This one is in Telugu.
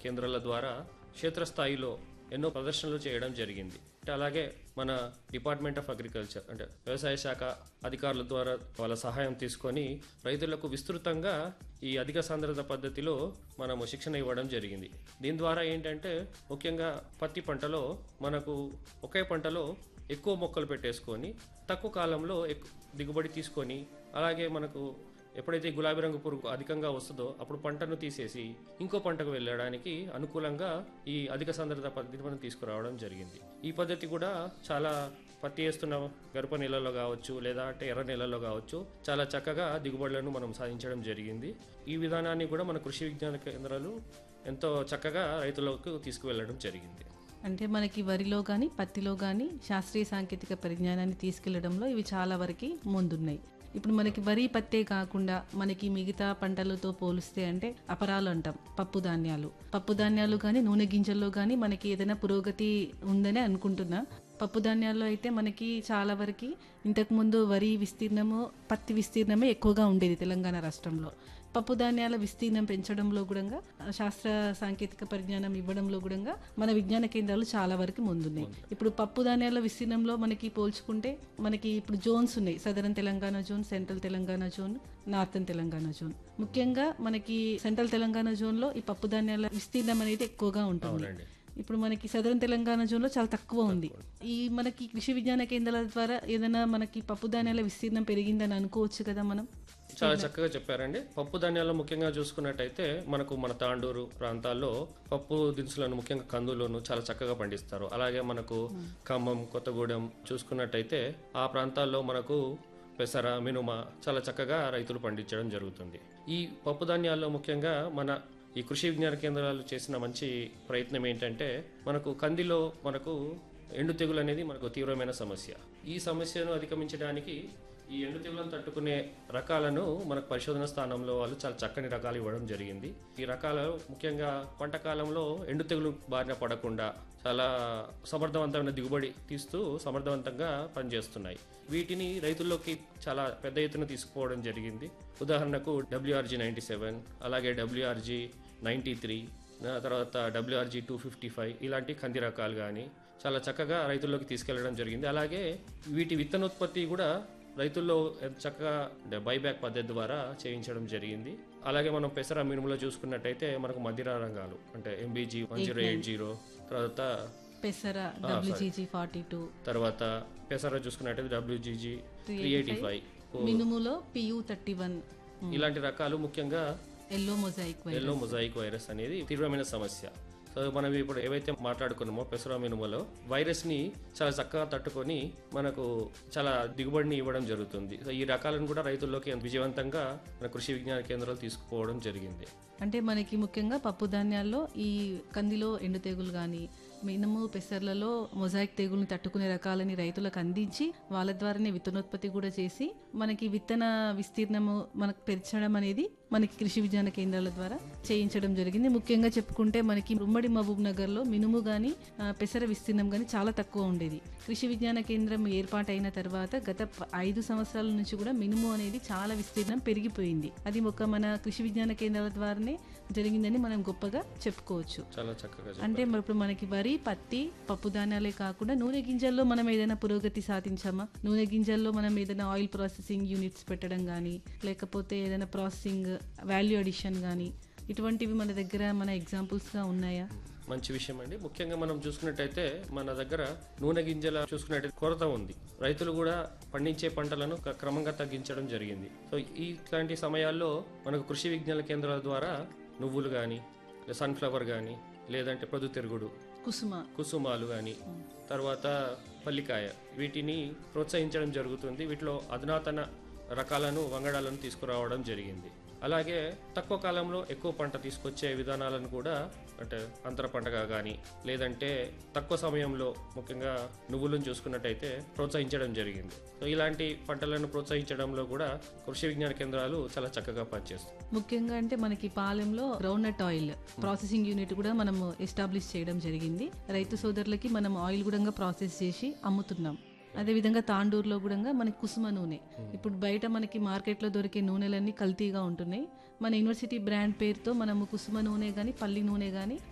కేంద్రాల ద్వారా క్షేత్రస్థాయిలో ఎన్నో ప్రదర్శనలు చేయడం జరిగింది. అలాగే మన డిపార్ట్మెంట్ ఆఫ్ అగ్రికల్చర్ అంటే వ్యవసాయ శాఖ అధికారుల ద్వారా వాళ్ళ సహాయం తీసుకొని రైతులకు విస్తృతంగా ఈ అధిక సాంద్రత పద్ధతిలో మనము శిక్షణ ఇవ్వడం జరిగింది. దీని ద్వారా ఏంటంటే ముఖ్యంగా పత్తి పంటలో మనకు ఒకే పంటలో ఎక్కువ మొక్కలు పెట్టేసుకొని తక్కువ కాలంలో దిగుబడి తీసుకొని, అలాగే మనకు ఎప్పుడైతే గులాబీ రంగు పురుగు అధికంగా వస్తుందో అప్పుడు పంటను తీసేసి ఇంకో పంటకు వెళ్ళడానికి అనుకూలంగా ఈ అధిక సాంద్రత పద్ధతి మనం తీసుకురావడం జరిగింది. ఈ పద్ధతి కూడా చాలా పత్తి వేస్తున్న గరప నెలలో కావచ్చు, లేదా అంటే ఎర్ర నెలలో కావచ్చు, చాలా చక్కగా దిగుబడులను మనం సాధించడం జరిగింది. ఈ విధానాన్ని కూడా మన కృషి విజ్ఞాన కేంద్రాలు ఎంతో చక్కగా రైతులకు తీసుకువెళ్ళడం జరిగింది. అంటే మనకి వరిలో కానీ పత్తిలో కానీ శాస్త్రీయ సాంకేతిక పరిజ్ఞానాన్ని తీసుకెళ్లడంలో ఇవి చాలా వరకు ముందున్నాయి. ఇప్పుడు మనకి వరి పత్తే కాకుండా మనకి మిగతా పంటలతో పోలిస్తే అంటే అపరాలు అంటాం, పప్పు ధాన్యాలు కానీ నూనె గింజల్లో కానీ మనకి ఏదైనా పురోగతి ఉందని అనుకుంటున్నా. పప్పు ధాన్యాల్లో అయితే మనకి చాలా వరకు ఇంతకుముందు వరి విస్తీర్ణము పత్తి విస్తీర్ణమే ఎక్కువగా ఉండేది తెలంగాణ రాష్ట్రంలో. పప్పు ధాన్యాల విస్తీర్ణం పెంచడంలో కూడా శాస్త్ర సాంకేతిక పరిజ్ఞానం ఇవ్వడంలో కూడా మన విజ్ఞాన కేంద్రాలు చాలా వరకు ముందున్నాయి. ఇప్పుడు పప్పు ధాన్యాల విస్తీర్ణంలో మనకి పోల్చుకుంటే మనకి ఇప్పుడు జోన్స్ ఉన్నాయి. Southern Telangana zone, central Telangana zone, northern Telangana zone. ముఖ్యంగా మనకి సెంట్రల్ తెలంగాణ జోన్లో ఈ పప్పు ధాన్యాల విస్తీర్ణం అనేది ఎక్కువగా ఉంటుంది. ఇప్పుడు మనకి సదరన్ తెలంగాణ జోన్లో చాలా తక్కువ ఉంది. ఈ మనకి కృషి విజ్ఞాన కేంద్రాల ద్వారా ఏదైనా మనకి పప్పు ధాన్యాల విస్తీర్ణం పెరిగిందని అనుకోవచ్చు కదా మనం. చాలా చక్కగా చెప్పారండి. పప్పు ధాన్యాల్లో ముఖ్యంగా చూసుకున్నట్టయితే మనకు మన తాండూరు ప్రాంతాల్లో పప్పు దినుసులను ముఖ్యంగా కందులను చాలా చక్కగా పండిస్తారు. అలాగే మనకు ఖమ్మం, కొత్తగూడెం చూసుకున్నట్టయితే ఆ ప్రాంతాల్లో మనకు పెసర, మినుమ చాలా చక్కగా రైతులు పండించడం జరుగుతుంది. ఈ పప్పు ధాన్యాల్లో ముఖ్యంగా మన ఈ కృషి విజ్ఞాన కేంద్రాలు చేసిన మంచి ప్రయత్నం ఏంటంటే మనకు కందిలో మనకు ఎండు తెగులు అనేది మనకు తీవ్రమైన సమస్య. ఈ సమస్యను అధిగమించడానికి ఈ ఎండు తెగులను తట్టుకునే రకాలను మనకు పరిశోధన స్థానంలో వాళ్ళు చాలా చక్కని రకాలు ఇవ్వడం జరిగింది. ఈ రకాలు ముఖ్యంగా పంట కాలంలో ఎండు తెగులు బారిన పడకుండా చాలా సమర్థవంతమైన దిగుబడి తీస్తూ సమర్థవంతంగా పనిచేస్తున్నాయి. వీటిని రైతుల్లోకి చాలా పెద్ద ఎత్తున తీసుకుపోవడం జరిగింది. ఉదాహరణకు WRG 97, అలాగే WRG 93, తర్వాత WRG 255 ఇలాంటి కంది రకాలు కానీ చాలా చక్కగా రైతుల్లోకి తీసుకెళ్లడం జరిగింది. అలాగే వీటి విత్తనోత్పత్తి కూడా రైతుల్లో చక్కగా బైబ్యాక్ పద్ధతి ద్వారా చేయించడం జరిగింది. అలాగే మనం పెసర, మినుములో చూసుకున్నట్టయితే మనకు మధ్యర రంగాలు అంటే MBG 1080, తర్వాత పెసర WGG 42, తర్వాత పెసర చూసుకున్నట్టయితే WGG 385, మినుములో PU 31 ఇలాంటి రకాలు ముఖ్యంగా ఎల్లో మొజాయిక్ వైరస్ అనేది తీవ్రమైన సమస్య. సో మనం ఇప్పుడు ఏవైతే మాట్లాడుకున్నామో పెసర, మినుములో వైరస్ ని చాలా చక్కగా తట్టుకొని మనకు చాలా దిగుబడిని ఇవ్వడం జరుగుతుంది. సో ఈ రకాలను కూడా రైతుల్లోకి విజయవంతంగా మన కృషి విజ్ఞాన కేంద్రాలు తీసుకుపోవడం జరిగింది. అంటే మనకి ముఖ్యంగా పప్పు ధాన్యాల్లో ఈ కందిలో ఎండు తెగులు కానీ, మినుము, పెసర్లలో మొజాయిక్ తెగుల్ని తట్టుకునే రకాలని రైతులకు అందించి వాళ్ళ ద్వారానే విత్తనోత్పత్తి కూడా చేసి మనకి విత్తన విస్తీర్ణము మనకు పెంచడం అనేది మనకి కృషి విజ్ఞాన కేంద్రాల ద్వారా చేయించడం జరిగింది. ముఖ్యంగా చెప్పుకుంటే మనకి ఉమ్మడి మహబూబ్ నగర్లో మినుము కానీ పెసర విస్తీర్ణం కానీ చాలా తక్కువ ఉండేది. కృషి విజ్ఞాన కేంద్రం ఏర్పాటైన తర్వాత గత 5 సంవత్సరాల నుంచి కూడా మినుము అనేది చాలా విస్తీర్ణం పెరిగిపోయింది. అది ఒక మన కృషి విజ్ఞాన కేంద్రాల ద్వారానే జరిగిందని మనం గొప్పగా చెప్పుకోవచ్చు. అంటే ఇప్పుడు మనకి వరి, పత్తి, పప్పు ధాన్యాలే కాకుండా నూనె గింజల్లో మనం ఏదైనా పురోగతి సాధించామా? నూనె గింజల్లో మనం ఏదైనా ఆయిల్ ప్రాసెసింగ్ యూనిట్స్ పెట్టడం కానీ, లేకపోతే ఏదైనా ప్రాసెసింగ్ వాల్యూ అడిషన్ కానీ, ఇటువంటివి మన దగ్గర మన ఎగ్జాంపుల్స్గా ఉన్నాయా? మంచి విషయం అండి. ముఖ్యంగా మనం చూసుకున్నట్టయితే మన దగ్గర నూనె గింజల చూసుకున్నట్టయితే కొరత ఉంది. రైతులు కూడా పండించే పంటలను క్రమంగా తగ్గించడం జరిగింది. సో ఇట్లాంటి సమయాల్లో మనకు కృషి విజ్ఞాన కేంద్రాల ద్వారా నువ్వులు కానీ, సన్ఫ్లవర్ కానీ, లేదంటే ప్రొద్దుతిరుగుడు, కుసుమాలు కానీ, తర్వాత పల్లికాయ, వీటిని ప్రోత్సహించడం జరుగుతుంది. వీటిలో అధునాతన రకాలను, వంగడాలను తీసుకురావడం జరిగింది. అలాగే తక్కువ కాలంలో ఎక్కువ పంట తీసుకొచ్చే విధానాలను కూడా అంటే అంతర పంటగా కానీ, లేదంటే తక్కువ సమయంలో ముఖ్యంగా నువ్వులను చూసుకున్నట్టయితే ప్రోత్సహించడం జరిగింది. సో ఇలాంటి పంటలను ప్రోత్సహించడంలో కూడా కృషి విజ్ఞాన కేంద్రాలు చాలా చక్కగా పనిచేస్తాయి. ముఖ్యంగా అంటే మనకి పాలెంలో గ్రౌండ్నట్ ఆయిల్ ప్రాసెసింగ్ యూనిట్ కూడా మనం ఎస్టాబ్లిష్ చేయడం జరిగింది. రైతు సోదరులకి మనం ఆయిల్ కూడా ప్రాసెస్ చేసి అమ్ముతున్నాం. అదేవిధంగా తాండూరులో కూడా మనకి కుసుమ నూనె, ఇప్పుడు బయట మనకి మార్కెట్లో దొరికే నూనెలన్నీ కల్తీగా ఉంటున్నాయి. మన యూనివర్సిటీ బ్రాండ్ పేరుతో మనము కుసుమ నూనె కానీ, పల్లి నూనె కానీ